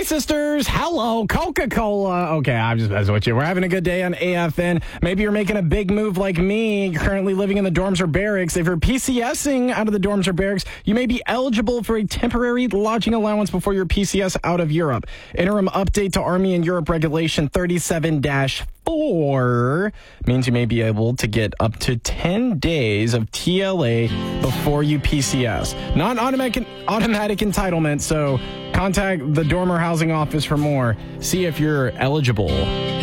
Hi, sisters. Hello, Coca-Cola. Okay, I'm just messing with you. We're having a good day on AFN. Maybe you're making a big move like me, you're currently living in the dorms or barracks. If you're PCSing out of the dorms or barracks, you may be eligible for a temporary lodging allowance before your PCS out of Europe. Interim update to Army in Europe Regulation 37-4 means you may be able to get up to 10 days of TLA before you PCS. Not automatic entitlement, so contact the dormer housing office for more. See if you're eligible.